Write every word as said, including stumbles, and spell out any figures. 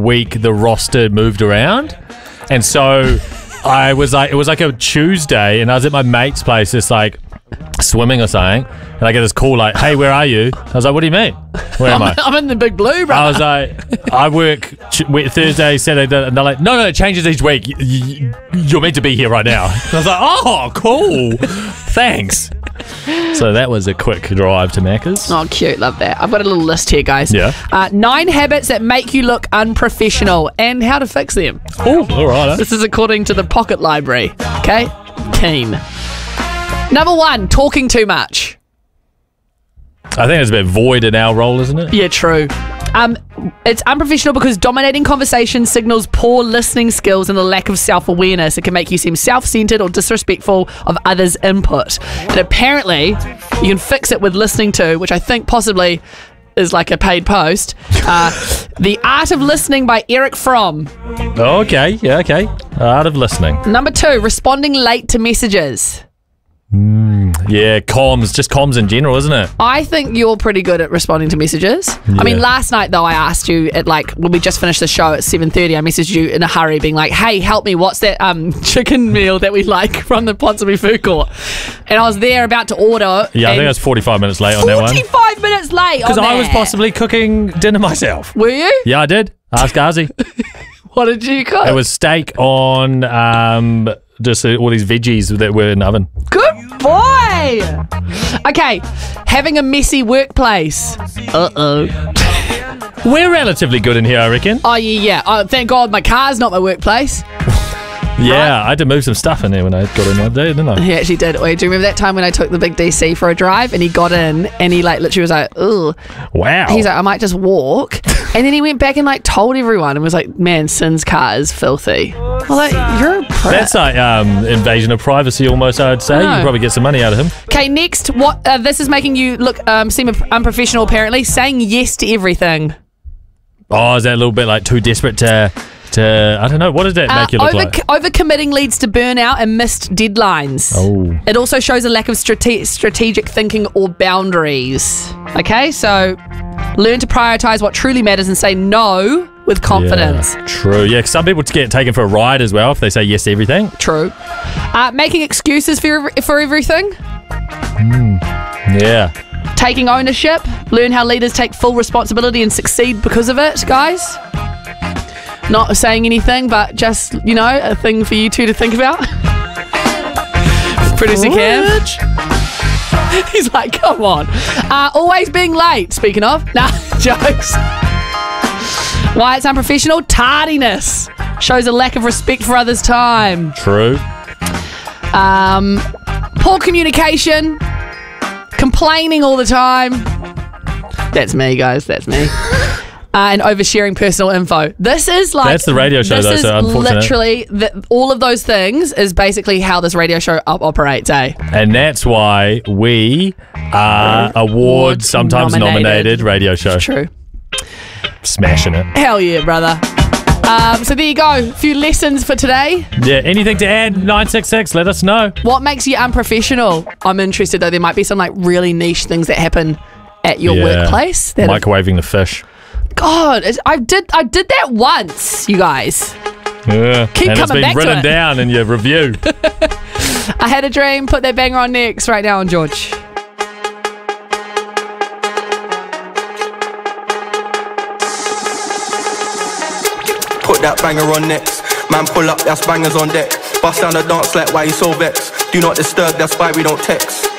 week the roster moved around. And so I was like, it was like a Tuesday, and I was at my mate's place, just like swimming or something. And I get this call like, hey, where are you? I was like, what do you mean? Where am I? I'm in the big blue, bro. I was like, I work Thursday, Saturday, and they're like, no, no, it changes each week. You're meant to be here right now. And I was like, oh, cool. Thanks. So that was a quick drive to Macca's. Oh, cute. Love that. I've got a little list here, guys. Yeah. Uh, nine habits that make you look unprofessional and how to fix them. Oh, all right. Huh? This is according to the Pocket Library. Okay? Keen. Number one, talking too much. I think it's a bit void in our role, isn't it? Yeah, true. Um, it's unprofessional because dominating conversation signals poor listening skills and a lack of self-awareness. It can make you seem self-centered or disrespectful of others' input. And apparently, you can fix it with listening to, which I think possibly is like a paid post. Uh, The Art of Listening by Eric Fromm. Oh, okay. Yeah, okay. Art of listening. Number two, responding late to messages. Yeah, comms, just comms in general, isn't it? I think you're pretty good at responding to messages. I mean, Yeah. last night, though, I asked you at like, when we just finished the show at seven thirty, I messaged you in a hurry being like, hey, help me, what's that um chicken meal that we like from the Ponsonby food court? And I was there about to order. Yeah, I think I was forty-five minutes late on that one. forty-five minutes late on Because I was that. possibly cooking dinner myself. Were you? Yeah, I did. Ask Ozzy. What did you cook? It was steak on um, just uh, all these veggies that were in the oven. Good boy. Okay, having a messy workplace. Uh-oh. We're relatively good in here, I reckon. Oh, yeah, yeah. Oh, thank God my car's not my workplace. Yeah, I had to move some stuff in there when I got in that day, didn't I? He actually did. Wait, do you remember that time when I took the big D C for a drive and he got in and he like literally was like, ugh. Wow. He's like, I might just walk. And then he went back and like told everyone and was like, man, Sin's car is filthy. I was like, you're a prick. That's like um, invasion of privacy almost, I'd say. You No. can probably get some money out of him. Okay, next, what? Uh, this is making you look um, seem unprofessional apparently. Saying yes to everything. Oh, is that a little bit like too desperate to, to I don't know, what does that make you look over, like? Overcommitting leads to burnout and missed deadlines. Oh. It also shows a lack of strate- strategic thinking or boundaries. Okay, so learn to prioritize what truly matters and say no with confidence. Yeah, true. Yeah, 'cause some people get taken for a ride as well if they say yes to everything. True. Uh, making excuses for for everything. Yeah. Taking ownership. Learn how leaders take full responsibility and succeed because of it, guys. Not saying anything, but just, you know, a thing for you two to think about. Producer Cam. He's like, come on. Uh, always being late, speaking of. Nah, jokes. Why it's unprofessional? Tardiness. Shows a lack of respect for others' time. True. Um, poor communication. Complaining all the time. That's me, guys. That's me. Uh, and oversharing personal info. This is like... That's the radio show, this though, is so unfortunate. literally... The, all of those things is basically how this radio show op- operates, eh? And that's why we are award sometimes nominated. nominated radio show. True. Smashing it. Hell yeah, brother. Um, so there you go. A few lessons for today. Yeah, anything to add? nine six six, let us know. What makes you unprofessional? I'm interested, though. There might be some like really niche things that happen at your Yeah. workplace. That have- Microwaving the fish. God, it's- I did I did that once, you guys. Yeah. Keep and it's coming been back to written it. down in your review. I had a dream. Put that banger on next right now on George. Put that banger on next. Man, pull up, that's bangers on deck. Bust down the dance like why you so vexed. Do not disturb, that's why we don't text.